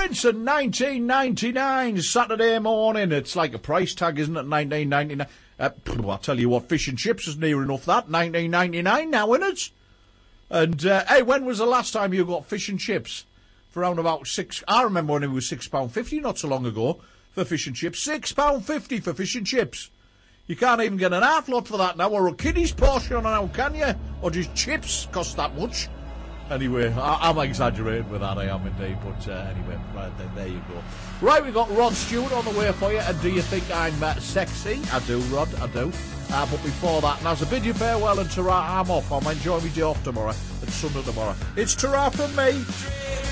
Vincent, 1999, Saturday morning. It's like a price tag, isn't it? 1999. I'll tell you what, fish and chips is near enough that. 1999 now, isn't it? And, hey, when was the last time you got fish and chips? For around about I remember when it was £6.50 not so long ago for fish and chips. £6.50 for fish and chips. You can't even get an half lot for that now, or a kiddie's portion now, can you? Or just chips cost that much. Anyway, I'm exaggerating with that, I am indeed, but anyway, right, there you go. Right, we've got Rod Stewart on the way for you, and do you think I'm sexy? I do, Rod, I do. But before that, and as a bid you farewell and ta-ra, I'm off. I'll enjoy my day off tomorrow. It's Sunday tomorrow. It's ta-ra from me.